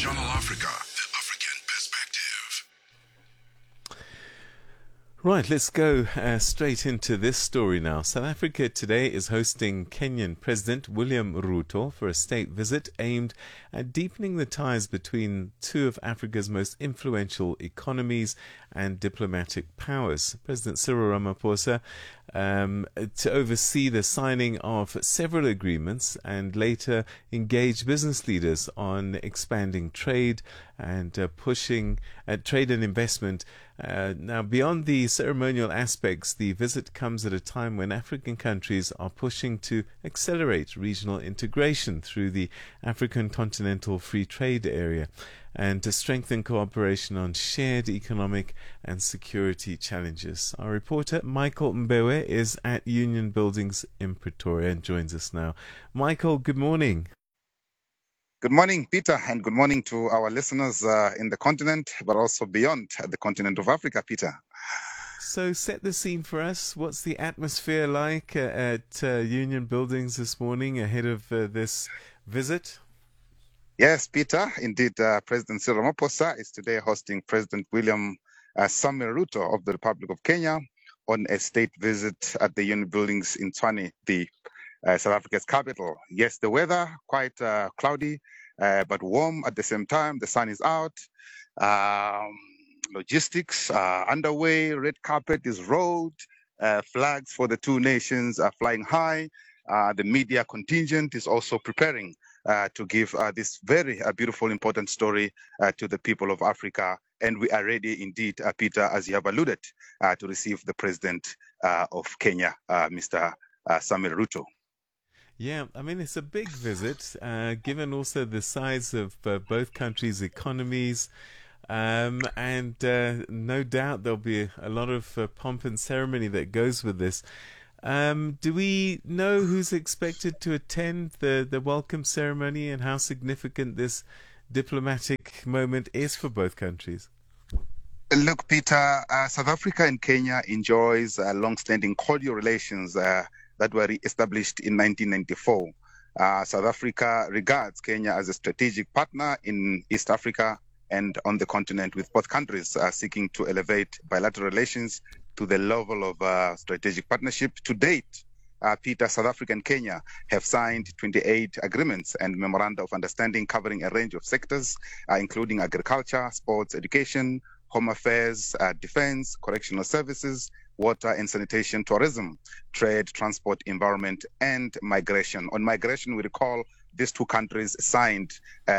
Channel Africa, the African perspective. Right, let's go straight into this story now. South Africa today is hosting Kenyan President William Ruto for a state visit aimed at deepening the ties between two of Africa's most influential economies and diplomatic powers. President Cyril Ramaphosa to oversee the signing of several agreements and later engage business leaders on expanding trade and pushing trade and investment. Now, beyond the ceremonial aspects, the visit comes at a time when African countries are pushing to accelerate regional integration through the African Continental Free Trade Area and to strengthen cooperation on shared economic and security challenges. Our reporter Michael Mbewe is at Union Buildings in Pretoria and joins us now. Michael, good morning. Good morning, Peter, and good morning to our listeners in the continent, but also beyond the continent of Africa, Peter. So set the scene for us. What's the atmosphere like at Union Buildings this morning ahead of this visit? Yes, Peter, indeed, President Cyril Ramaphosa is today hosting President William Samuel Ruto of the Republic of Kenya on a state visit at the Union Buildings in Tshwane, the South Africa's capital. Yes, the weather quite cloudy, but warm at the same time. The sun is out. Logistics are underway. Red carpet is rolled. Flags for the two nations are flying high. The media contingent is also preparing to give this very beautiful, important story to the people of Africa. And we are ready indeed, Peter, as you have alluded, to receive the President of Kenya, Mr. Samuel Ruto. Yeah, I mean, it's a big visit, given also the size of both countries' economies. And no doubt there'll be a lot of pomp and ceremony that goes with this. Do we know who's expected to attend the welcome ceremony and how significant this diplomatic moment is for both countries? Look, Peter, South Africa and Kenya enjoys long-standing cordial relations that were established in 1994. South Africa regards Kenya as a strategic partner in East Africa and on the continent, with both countries seeking to elevate bilateral relations to the level of strategic partnership. To date, Peter, South Africa and Kenya have signed 28 agreements and memoranda of understanding covering a range of sectors, including agriculture, sports, education, home affairs, defense, correctional services, water and sanitation, tourism, trade, transport, environment, and migration. On migration, we recall these two countries signed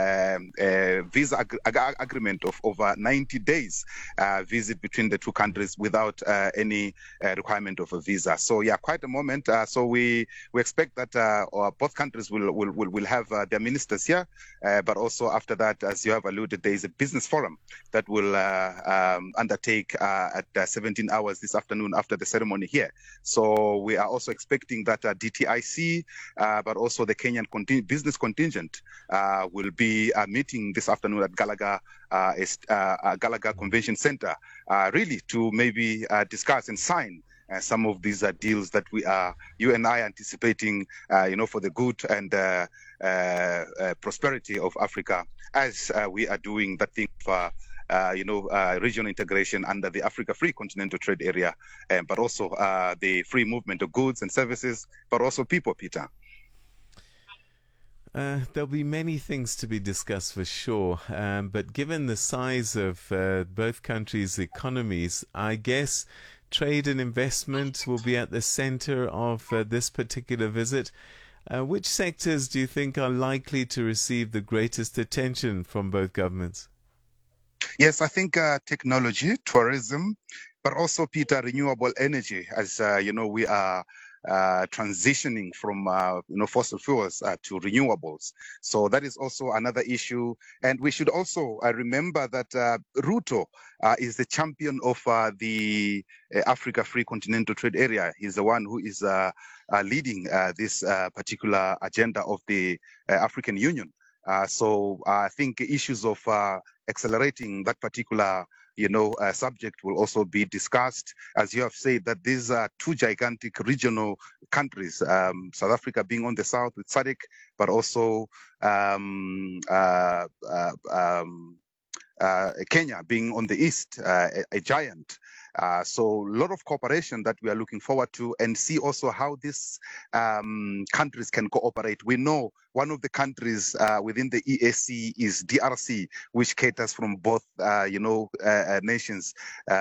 a visa agreement of over 90 days visit between the two countries without any requirement of a visa. So yeah, quite a moment. So we expect that both countries will have their ministers here, but also after that, as you have alluded, there is a business forum that will undertake at 17 hours this afternoon after the ceremony here. So we are also expecting that DTIC, but also the Kenyan business contingent will be meeting this afternoon at Gallagher Convention Center, really to maybe discuss and sign some of these deals that you and I anticipating, for the good and prosperity of Africa, as we are doing that thing for regional integration under the Africa Free Continental Trade Area, but also the free movement of goods and services, but also people, Peter. There'll be many things to be discussed for sure, but given the size of both countries' economies, I guess trade and investment will be at the center of this particular visit. Which sectors do you think are likely to receive the greatest attention from both governments? Yes, I think technology, tourism, but also, Peter, renewable energy, as we are transitioning from fossil fuels to renewables. So that is also another issue. And we should also remember that Ruto is the champion of the Africa Free Continental Trade Area. He's the one who is leading this particular agenda of the African Union. So I think issues of accelerating that particular subject will also be discussed. As you have said, that these are two gigantic regional countries, South Africa being on the south with SADC, but also Kenya being on the east, a giant. So a lot of cooperation that we are looking forward to, and see also how these countries can cooperate. We know one of the countries within the EAC is DRC, which caters from both nations.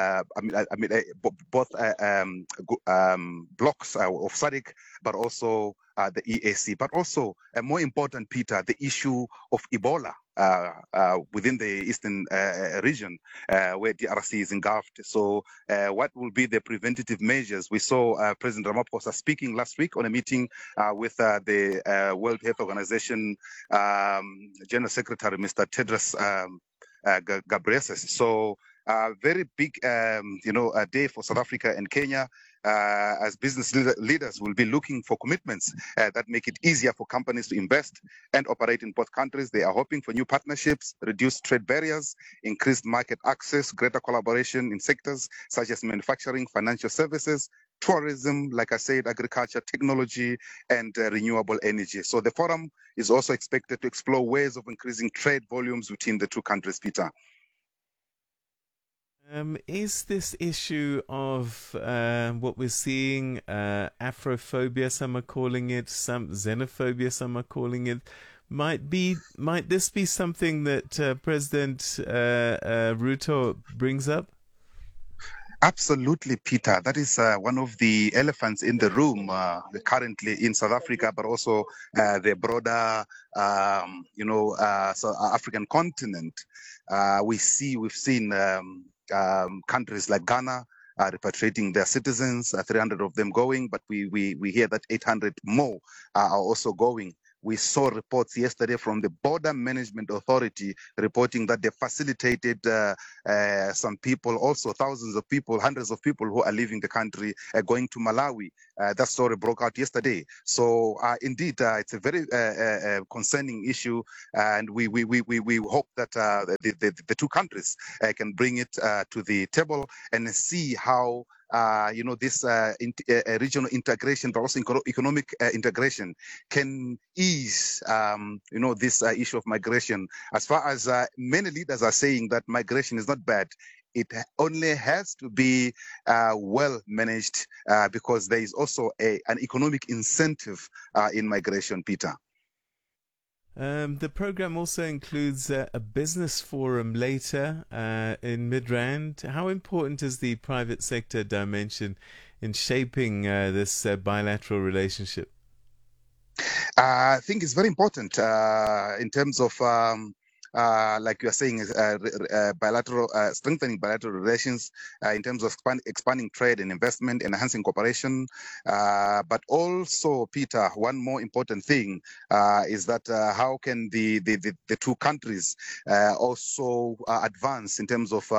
Both blocks of SADC, but also the EAC. But also, more important, Peter, the issue of Ebola. Within the eastern region where DRC is engulfed. So what will be the preventative measures? We saw President Ramaphosa speaking last week on a meeting with the World Health Organization General Secretary, Mr. Tedros Ghebreyesus. So very big, a day for South Africa and Kenya. As business leaders will be looking for commitments that make it easier for companies to invest and operate in both countries. They are hoping for new partnerships, reduced trade barriers, increased market access, greater collaboration in sectors such as manufacturing, financial services, tourism, like I said, agriculture, technology, and renewable energy. So the forum is also expected to explore ways of increasing trade volumes between the two countries, Peter. Is this issue of what we're seeing, Afrophobia, some are calling it, some xenophobia, some are calling it, might this be something that President Ruto brings up? Absolutely, Peter. That is one of the elephants in the room currently in South Africa, but also the broader, South African continent. We've seen countries like Ghana repatriating their citizens, 300 of them going, but we hear that 800 more are also going. We saw reports yesterday from the Border Management Authority reporting that they facilitated some people, also thousands of people, hundreds of people who are leaving the country going to Malawi. That story broke out yesterday. So indeed, it's a very concerning issue, and we hope that the two countries can bring it to the table and see how this regional integration, but also economic integration can ease, this issue of migration. As far as many leaders are saying that migration is not bad, it only has to be well managed because there is also an economic incentive in migration, Peter. The program also includes a business forum later in Midrand. How important is the private sector dimension in shaping this bilateral relationship? I think it's very important in terms of like you are saying, bilateral strengthening bilateral relations in terms of expanding trade and investment, enhancing cooperation. But also, Peter, one more important thing is that how can the two countries also advance in terms of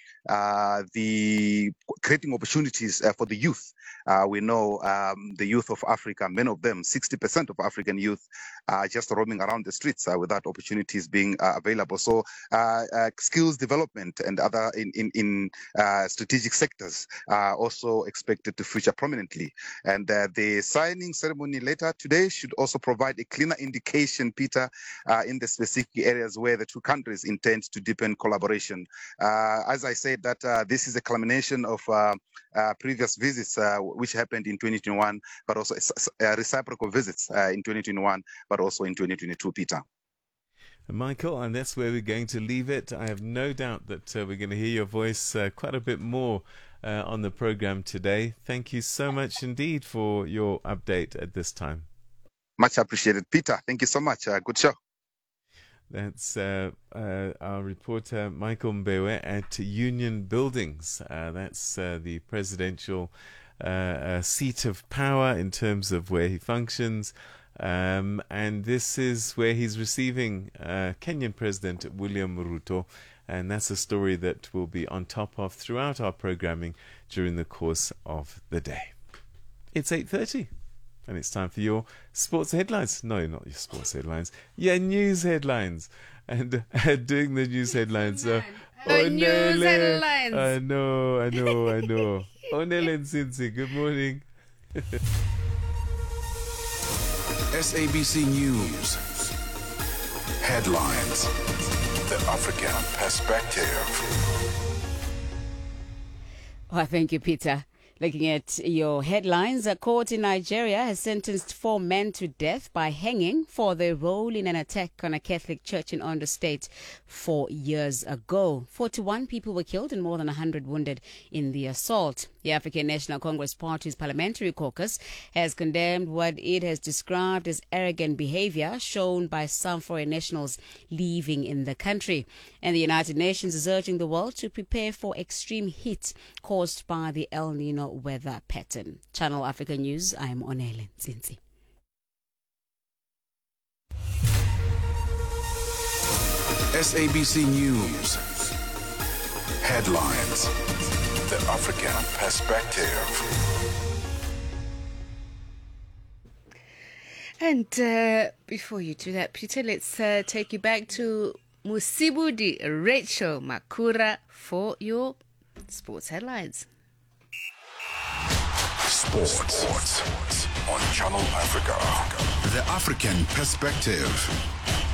the creating opportunities for the youth. We know the youth of Africa, many of them, 60% of African youth are just roaming around the streets without opportunities being available. So skills development and other in strategic sectors are also expected to feature prominently. And the signing ceremony later today should also provide a cleaner indication, Peter, in the specific areas where the two countries intend to deepen collaboration. As I said, that this is a culmination of previous visits which happened in 2021, but also reciprocal visits in 2021, but also in 2022, Peter. Michael, and that's where we're going to leave it. I have no doubt that we're going to hear your voice quite a bit more on the program today. Thank you so much indeed for your update at this time. Much appreciated, Peter. Thank you so much. Good show. That's our reporter Michael Mbewe at Union Buildings. That's the presidential seat of power in terms of where he functions. And this is where he's receiving Kenyan President William Ruto. And that's a story that we'll be on top of throughout our programming during the course of the day. It's 8:30. And it's time for your sports headlines. No, not your sports headlines. Your news headlines. And doing the news headlines. News headlines. I know. Onele Nsinsi, good morning. SABC News. Headlines. The African Perspective. Well, thank you, Peter. Looking at your headlines, a court in Nigeria has sentenced 4 men to death by hanging for their role in an attack on a Catholic church in Ondo State 4 years ago. 41 people were killed and more than 100 wounded in the assault. The African National Congress Party's parliamentary caucus has condemned what it has described as arrogant behavior shown by some foreign nationals living in the country. And the United Nations is urging the world to prepare for extreme heat caused by the El Nino weather pattern. Channel Africa News, I am Onele Nsinsi. SABC News. Headlines. The African Perspective. And before you do that, Peter, let's take you back to Musibudi Rachel Makura for your sports headlines. Sports on Channel Africa. The African Perspective.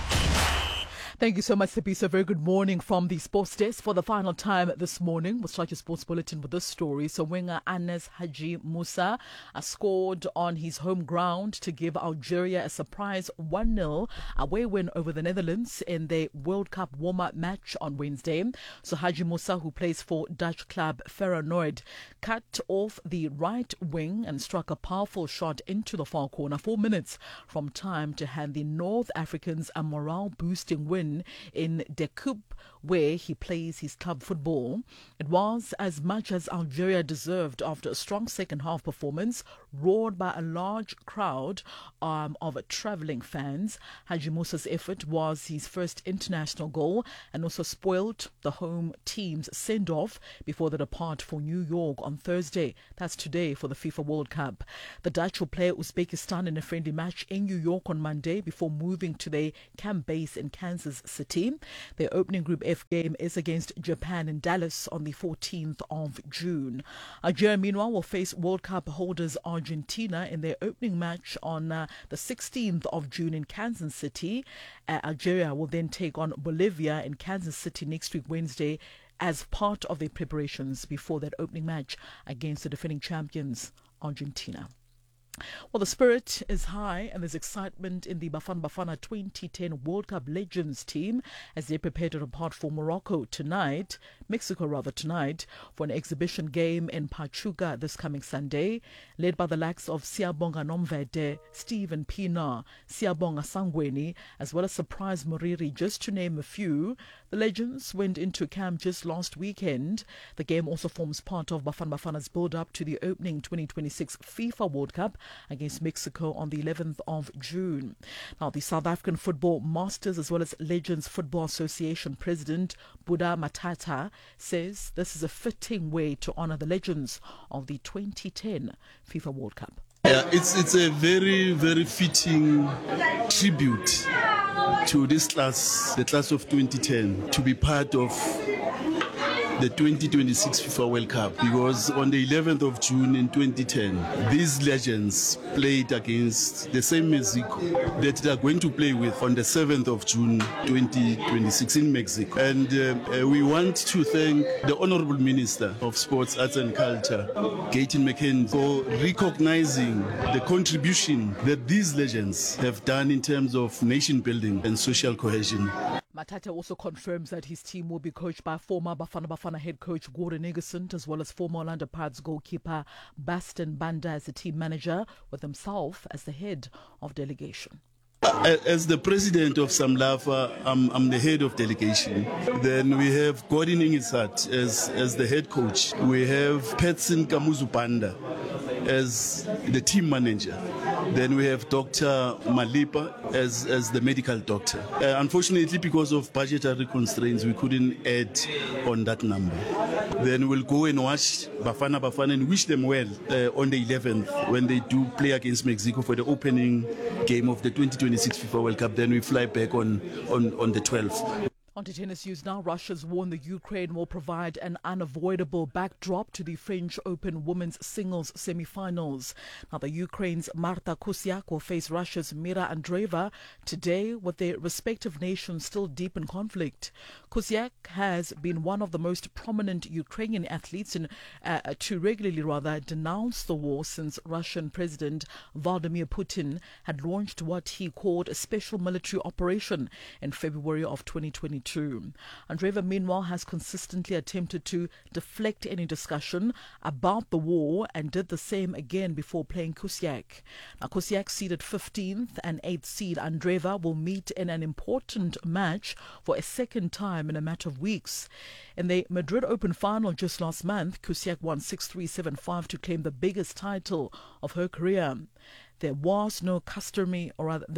Thank you so much, Thabisa. Very good morning from the sports desk. For the final time this morning, we'll start your sports bulletin with this story. So winger Anas Haji Musa scored on his home ground to give Algeria a surprise 1-0 away win over the Netherlands in the World Cup warm-up match on Wednesday. So Haji Musa, who plays for Dutch club Feyenoord, cut off the right wing and struck a powerful shot into the far corner 4 minutes from time to hand the North Africans a morale-boosting win in De Coupe, where he plays his club football. It was as much as Algeria deserved after a strong second-half performance, roared by a large crowd of travelling fans. Haji Musa's effort was his first international goal and also spoiled the home team's send-off before they depart for New York on Thursday. That's today for the FIFA World Cup. The Dutch will play Uzbekistan in a friendly match in New York on Monday before moving to their camp base in Kansas City. Their opening Group F game is against Japan in Dallas on the 14th of June. Algeria, meanwhile, will face World Cup holders Argentina in their opening match on the 16th of June in Kansas City. Algeria will then take on Bolivia in Kansas City next week, Wednesday, as part of their preparations before that opening match against the defending champions, Argentina. Well, the spirit is high and there's excitement in the Bafana 2010 World Cup Legends team as they prepare to depart for Mexico tonight, for an exhibition game in Pachuca this coming Sunday. Led by the likes of Siyabonga Nomvete, Stephen Pienaar, Siyabonga Sangweni, as well as Surprise Moriri, just to name a few. The Legends went into camp just last weekend. The game also forms part of Bafana's build-up to the opening 2026 FIFA World Cup against Mexico on the 11th of June. Now, the South African Football Masters as well as Legends Football Association President Buddha Matata says this is a fitting way to honor the legends of the 2010 FIFA World Cup. Yeah, it's a very, very fitting tribute to this class, the class of 2010, to be part of the 2026 FIFA World Cup, because on the 11th of June in 2010, these legends played against the same Mexico that they are going to play with on the 7th of June 2026 in Mexico. And we want to thank the Honorable Minister of Sports, Arts and Culture, Gayton McKenzie, for recognizing the contribution that these legends have done in terms of nation building and social cohesion. Matata also confirms that his team will be coached by former Bafana head coach Gordon Egerson, as well as former Orlando Pirates goalkeeper Baston Banda as the team manager, with himself as the head of delegation. As the president of Samlafa, I'm the head of delegation. Then we have Gordon Ingisat as the head coach. We have Petson Kamuzu Panda as the team manager. Then we have Dr. Malipa as the medical doctor. Unfortunately, because of budgetary constraints, we couldn't add on that number. Then we'll go and watch Bafana and wish them well on the 11th when they do play against Mexico for the opening game of the 2026 FIFA World Cup. Then we fly back on the 12th. On to tennis news now. Russia's warned the Ukraine will provide an unavoidable backdrop to the French Open women's singles semi-finals. Now, the Ukraine's Marta Kusiak will face Russia's Mira Andreeva today, with their respective nations still deep in conflict. Kusiak has been one of the most prominent Ukrainian athletes to regularly denounce the war since Russian President Vladimir Putin had launched what he called a special military operation in February of 2022. Andreeva, meanwhile, has consistently attempted to deflect any discussion about the war and did the same again before playing Kusiak. Now, Kusiak, seeded 15th and 8th seed Andreeva, will meet in an important match for a second time in a matter of weeks. In the Madrid Open final just last month, Kusiak won 6-3, 7-5 to claim the biggest title of her career. There was no customary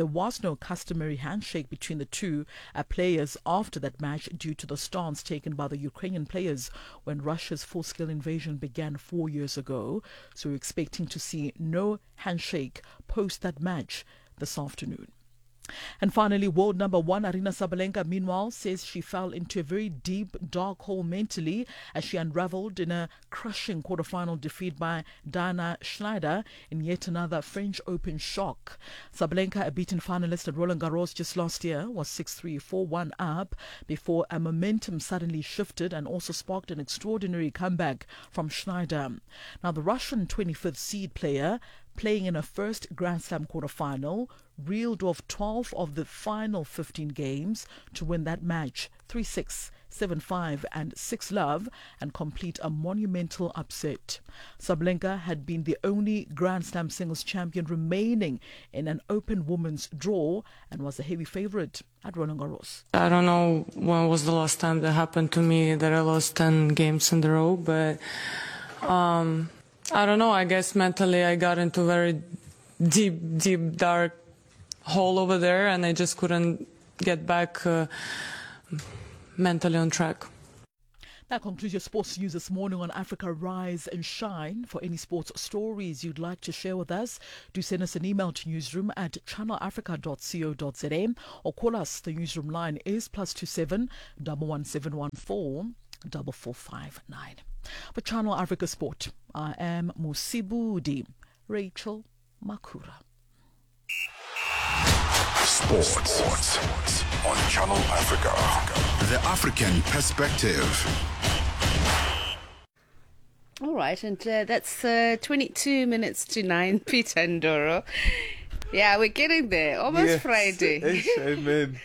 handshake between the two players after that match due to the stance taken by the Ukrainian players when Russia's full-scale invasion began 4 years ago. So we're expecting to see no handshake post that match this afternoon. And finally, world number one Aryna Sabalenka, meanwhile, says she fell into a very deep, dark hole mentally as she unraveled in a crushing quarterfinal defeat by Diana Schneider in yet another French Open shock. Sabalenka, a beaten finalist at Roland Garros just last year, was 6-3, 4-1 up before a momentum suddenly shifted and also sparked an extraordinary comeback from Schneider. Now, the Russian 25th seed player, playing in her first Grand Slam quarterfinal, reeled off 12 of the final 15 games to win that match 3-6, 7-5 and 6-love and complete a monumental upset. Sabalenka had been the only Grand Slam singles champion remaining in an open women's draw and was a heavy favourite at Roland Garros. I don't know when was the last time that happened to me that I lost 10 games in a row, but I don't know, I guess mentally I got into a very deep, dark hole over there and I just couldn't get back mentally on track. That concludes your sports news this morning on Africa Rise and Shine. For any sports stories you'd like to share with us, do send us an email to newsroom@channelafrica.co.za or call us. The newsroom line is +27 11714 4459. For Channel Africa Sport, I am Musibudi Rachel Makura. Sports on Channel Africa. The African Perspective. All right, and that's 22 minutes to 9, Peter Ndoro. Yeah, we're getting there. Almost Yes, Friday. Amen.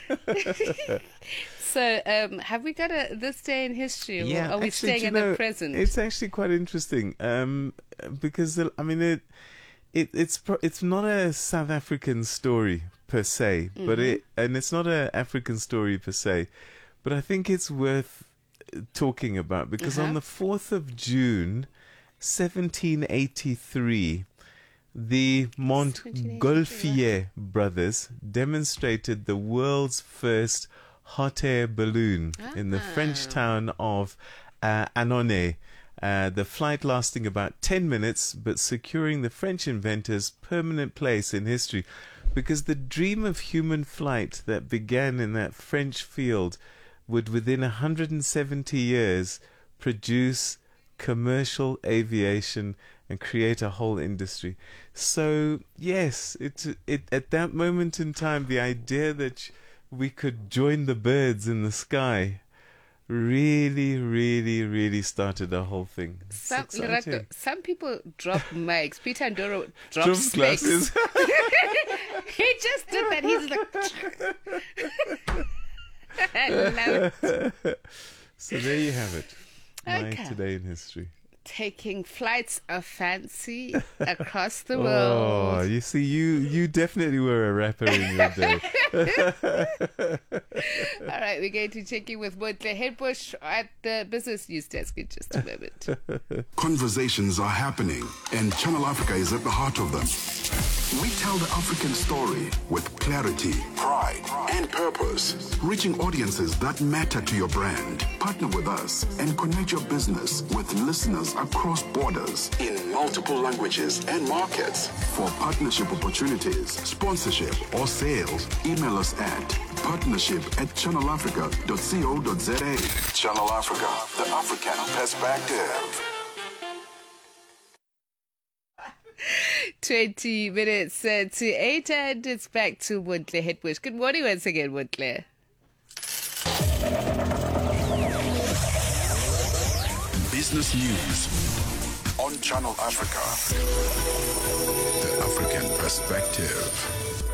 So, have we got this day in history? Yeah, or are we actually, staying in the present? It's actually quite interesting because I mean it's not a South African story per se, but it's not an African story per se, but I think it's worth talking about because on the 4th of June, 1783. The Montgolfier brothers demonstrated the world's first hot air balloon in the French town of Annonay. The flight lasting about 10 minutes, but securing the French inventor's permanent place in history. Because the dream of human flight that began in that French field would, within 170 years, produce commercial aviation and create a whole industry. So yes, it at that moment in time, the idea that we could join the birds in the sky really started the whole thing. Some people drop mics. Peter Ndoro drops Drops glasses. He just did that. He's like... I love it. So there you have it. My Okay. today in history. Taking flights of fancy across the Oh, world. you see, you definitely were a rapper in your day. All right, we're going to check in with Motle Headbush at the Business News Desk in just a moment. Conversations are happening, and Channel Africa is at the heart of them. We tell the African story with clarity, pride, and purpose, reaching audiences that matter to your brand. Partner with us and connect your business with listeners across borders in multiple languages and markets. For partnership opportunities, sponsorship, or sales, email us at partnership@channelafrica.co.za. Channel Africa, the African perspective. 20 minutes to 8, and it's back to Woodley Hetbush. Good morning once again, Woodley. Business News on Channel Africa, the African perspective.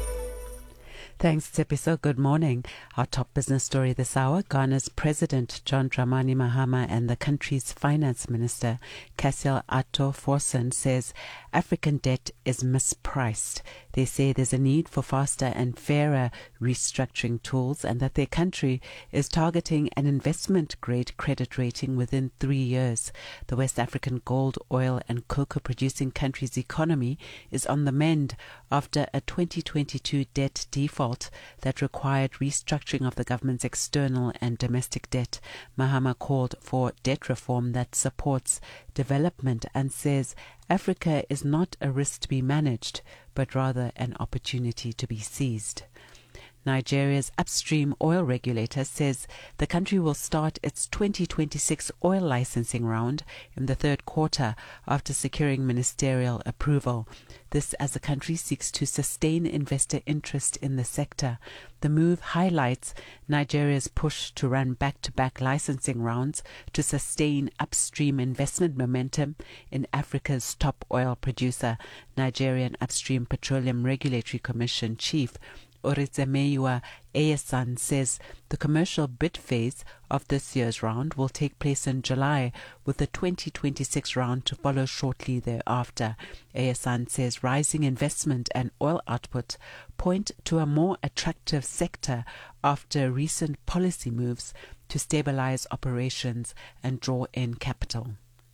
Thanks, Tsepiso. Good morning. Our top business story this hour: Ghana's President John Dramani Mahama and the country's Finance Minister Cassiel Ato Forson says African debt is mispriced. They say there's a need for faster and fairer restructuring tools and that their country is targeting an investment-grade credit rating within 3 years. The West African gold, oil and cocoa producing country's economy is on the mend after a 2022 debt default that required restructuring of the government's external and domestic debt. Mahama called for debt reform that supports development and says Africa is not a risk to be managed, but rather an opportunity to be seized. Nigeria's upstream oil regulator says the country will start its 2026 oil licensing round in the third quarter after securing ministerial approval. This as the country seeks to sustain investor interest in the sector. The move highlights Nigeria's push to run back-to-back licensing rounds to sustain upstream investment momentum in Africa's top oil producer. Nigerian Upstream Petroleum Regulatory Commission Chief Orizemeiwa Eyesan says the commercial bid phase of this year's round will take place in July, with the 2026 round to follow shortly thereafter. Eyesan says rising investment and oil output point to a more attractive sector after recent policy moves to stabilize operations and draw in capital.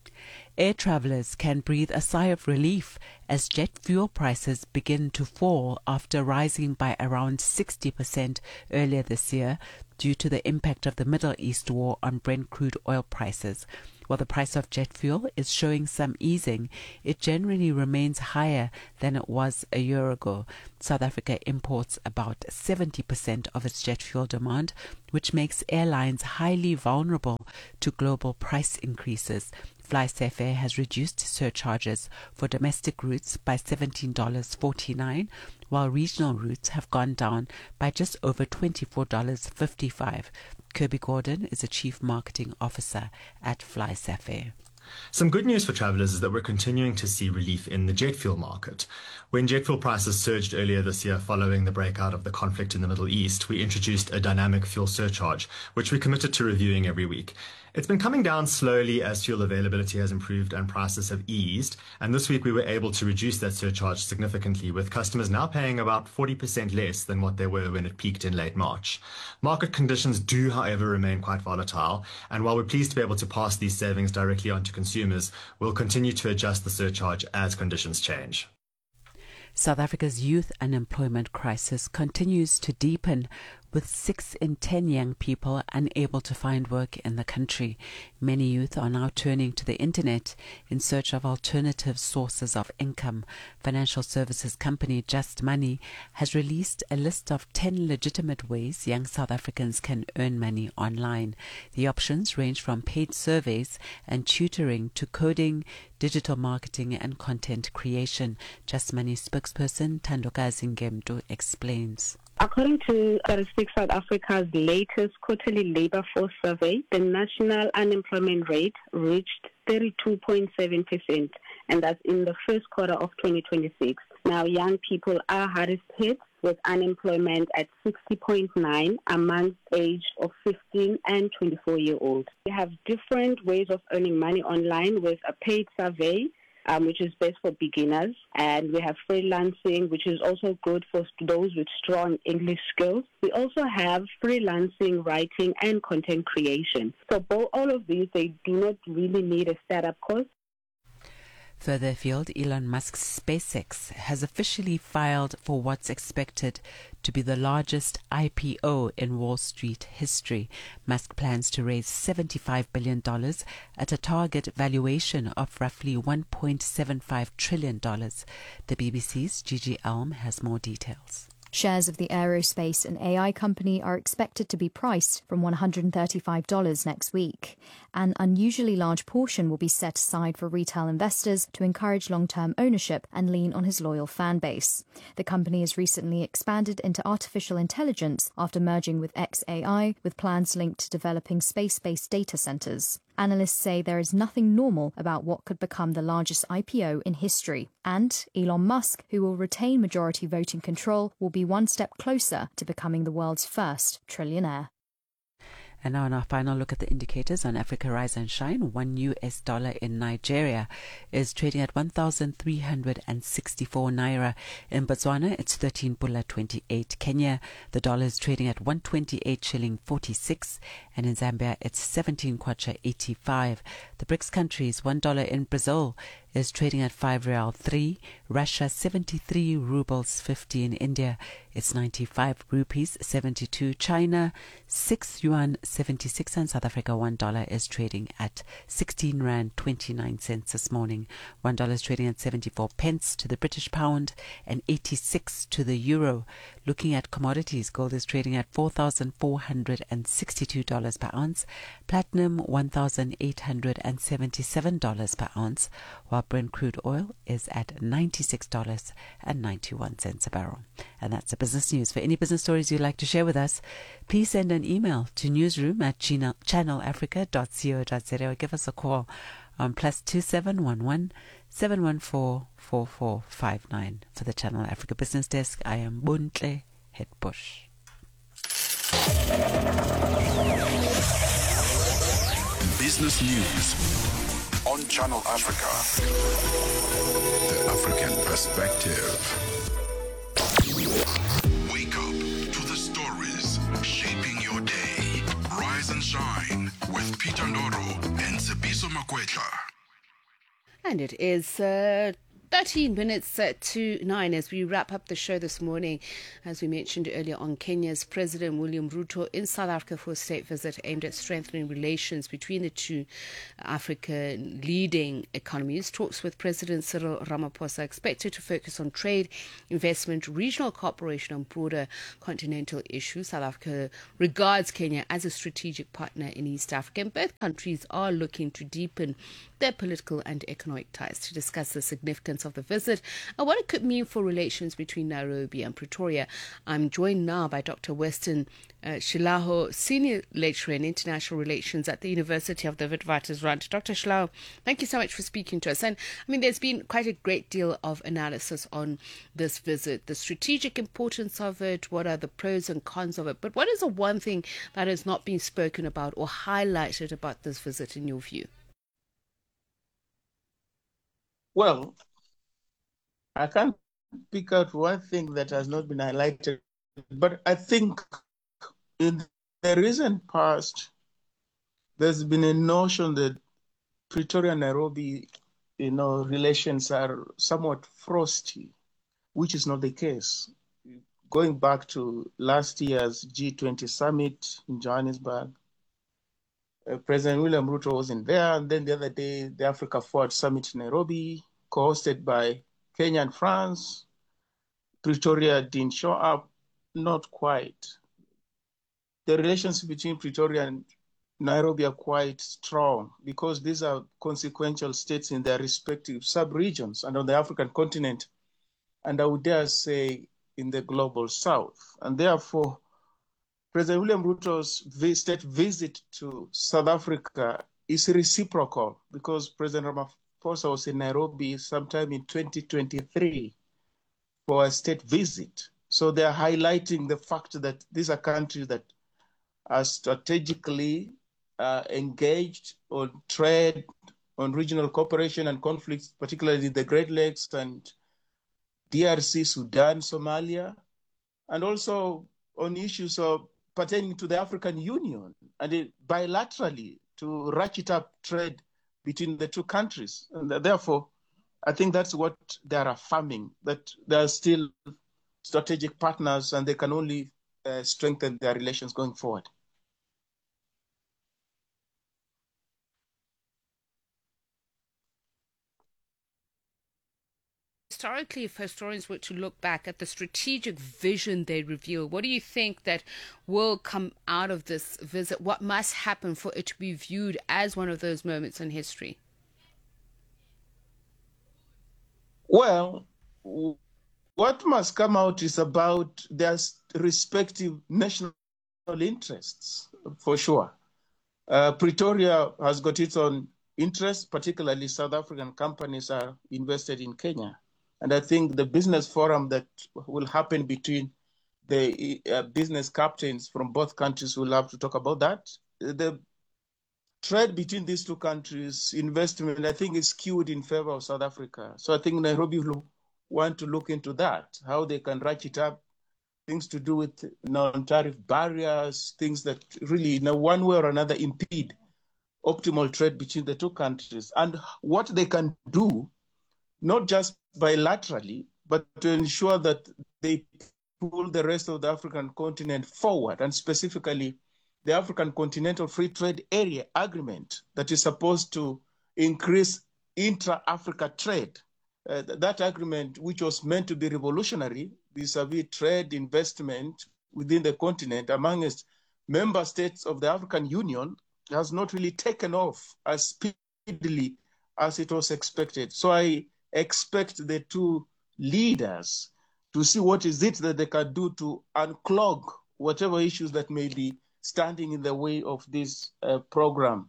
Air travellers can breathe a sigh of relief as jet fuel prices begin to fall after rising by around 60% earlier this year due to the impact of the Middle East war on Brent crude oil prices. While the price of jet fuel is showing some easing, it generally remains higher than it was a year ago. South Africa imports about 70% of its jet fuel demand, which makes airlines highly vulnerable to global price increases. FlySafair has reduced surcharges for domestic routes by $17.49, while regional routes have gone down by just over $24.55. Kirby Gordon is a Chief Marketing Officer at FlySafair. Some good news for travellers is that we're continuing to see relief in the jet fuel market. When jet fuel prices surged earlier this year following the breakout of the conflict in the Middle East, we introduced a dynamic fuel surcharge, which we committed to reviewing every week. It's been coming down slowly as fuel availability has improved and prices have eased, and this week we were able to reduce that surcharge significantly, with customers now paying about 40% less than what they were when it peaked in late March. Market conditions do, however, remain quite volatile, and while we're pleased to be able to pass these savings directly on to consumers, we'll continue to adjust the surcharge as conditions change. South Africa's youth unemployment crisis continues to deepen, with 6 in 10 young people unable to find work in the country. Many youth are now turning to the internet in search of alternative sources of income. Financial services company Just Money has released a list of 10 legitimate ways young South Africans can earn money online. The options range from paid surveys and tutoring to coding, digital marketing and content creation. Just Money spokesperson Thandokazi Ngemdu explains. According to Statistics South Africa's latest quarterly labor force survey, the national unemployment rate reached 32.7%, and that's in the first quarter of 2026. Now, young people are hardest hit, with unemployment at 60.9 amongst age of 15 and 24-year-olds. We have different ways of earning money online with a paid survey, which is best for beginners, and we have freelancing, which is also good for those with strong English skills. We also have freelancing, writing, and content creation. So all of these, they do not really need a startup cost. Further afield, Elon Musk's SpaceX has officially filed for what's expected to be the largest IPO in Wall Street history. Musk plans to raise $75 billion at a target valuation of roughly $1.75 trillion. The BBC's Gigi Elm has more details. Shares of the aerospace and AI company are expected to be priced from $135 next week. An unusually large portion will be set aside for retail investors to encourage long-term ownership and lean on his loyal fan base. The company has recently expanded into artificial intelligence after merging with xAI, with plans linked to developing space-based data centers. Analysts say there is nothing normal about what could become the largest IPO in history. And Elon Musk, who will retain majority voting control, will be one step closer to becoming the world's first trillionaire. And now on our final look at the indicators on Africa Rise and Shine, $1 in Nigeria is trading at 1,364 naira. In Botswana, it's 13.28. Kenya, the dollar is trading at 128 shilling 46, and in Zambia, it's 17 kwacha 85. The BRICS countries, $1 in Brazil is trading at 5 Real 3, Russia 73 rubles 50 in India, it's 95 rupees 72, China 6 yuan 76, and South Africa $1 is trading at 16 rand 29 cents this morning. $1 is trading at 74 pence to the British pound and 86 to the euro. Looking at commodities, gold is trading at $4,462 per ounce, platinum $1,877 per ounce, while Brent crude oil is at $96.91 a barrel. And that's the business news. For any business stories you'd like to share with us, please send an email to newsroom@channelafrica.co.za or give us a call on +2711 714 4459. For the Channel Africa Business Desk, I am Buntle Hetbush. Business news on Channel Africa. The African perspective. Wake up to the stories shaping your day. Rise and shine with Peter Ndoro and Tsepiso Makwetla. And it is 13 minutes to 9 as we wrap up the show this morning. As we mentioned earlier on, Kenya's President William Ruto in South Africa for a state visit aimed at strengthening relations between the two African leading economies. Talks with President Cyril Ramaphosa expected to focus on trade, investment, regional cooperation and broader continental issues. South Africa regards Kenya as a strategic partner in East Africa, and both countries are looking to deepen their political and economic ties. To discuss the significance of the visit and what it could mean for relations between Nairobi and Pretoria, I'm joined now by Dr. Weston Shilaho, Senior Lecturer in International Relations at the University of the Witwatersrand. Dr. Shilaho, thank you so much for speaking to us. And I mean, there's been quite a great deal of analysis on this visit, the strategic importance of it, what are the pros and cons of it. But what is the one thing that has not been spoken about or highlighted about this visit in your view? Well, I can't pick out one thing that has not been highlighted, but I think in the recent past, there's been a notion that Pretoria-Nairobi, relations are somewhat frosty, which is not the case. Going back to last year's G20 summit in Johannesburg, President William Ruto wasn't there. And then the other day, the Africa Forward Summit in Nairobi, co-hosted by Kenya and France. Pretoria didn't show up, not quite. The relations between Pretoria and Nairobi are quite strong because these are consequential states in their respective sub-regions and on the African continent, and I would dare say in the global south. And therefore, President William Ruto's state visit to South Africa is reciprocal because President Ramaphosa was in Nairobi sometime in 2023 for a state visit. So they're highlighting the fact that these are countries that are strategically engaged on trade, on regional cooperation and conflicts, particularly the Great Lakes and DRC, Sudan, Somalia, and also on issues of pertaining to the African Union and bilaterally to ratchet up trade between the two countries. And therefore, I think that's what they are affirming, that they are still strategic partners and they can only strengthen their relations going forward. Historically, if historians were to look back at the strategic vision they reveal, what do you think that will come out of this visit? What must happen for it to be viewed as one of those moments in history? Well, what must come out is about their respective national interests, for sure. Pretoria has got its own interests, particularly South African companies are invested in Kenya. And I think the business forum that will happen between the business captains from both countries will have to talk about that. The trade between these two countries, investment, I think is skewed in favor of South Africa. So I think Nairobi will want to look into that, how they can ratchet up things to do with non-tariff barriers, things that really, in one way or another, impede optimal trade between the two countries, and what they can do, not just bilaterally, but to ensure that they pull the rest of the African continent forward, and specifically the African Continental Free Trade Area Agreement that is supposed to increase intra-Africa trade. That agreement, which was meant to be revolutionary vis-a-vis trade investment within the continent amongst member states of the African Union, has not really taken off as speedily as it was expected. So I expect the two leaders to see what is it that they can do to unclog whatever issues that may be standing in the way of this program.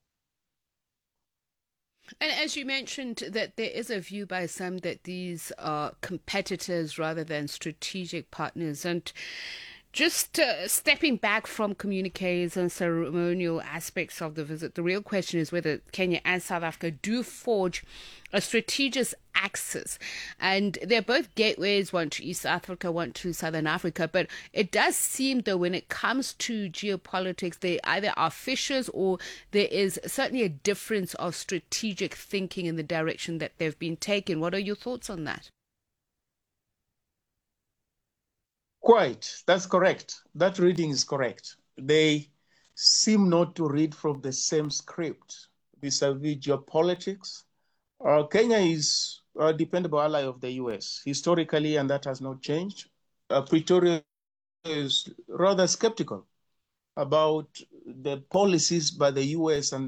And as you mentioned, that there is a view by some that these are competitors rather than strategic partners. And just stepping back from communiques and ceremonial aspects of the visit, the real question is whether Kenya and South Africa do forge a strategic axis. And they're both gateways, one to East Africa, one to Southern Africa. But it does seem, though, when it comes to geopolitics, they either are fissures or there is certainly a difference of strategic thinking in the direction that they've been taken. What are your thoughts on that? Quite. That's correct. That reading is correct. They seem not to read from the same script vis-a-vis geopolitics. Kenya is a dependable ally of the U.S. historically, and that has not changed. Pretoria is rather skeptical about the policies by the U.S. and